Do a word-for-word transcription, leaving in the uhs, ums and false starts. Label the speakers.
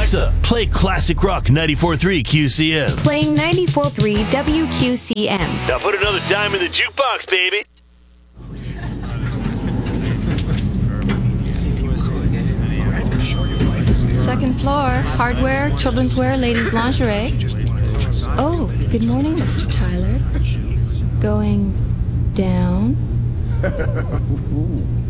Speaker 1: Alexa, play Classic Rock ninety-four point three Q C M.
Speaker 2: Playing ninety-four point three W Q C M.
Speaker 1: Now put another dime in the jukebox, baby.
Speaker 3: Second floor, hardware, children's wear, ladies' lingerie. Oh, good morning, Mister Tyler. Going down.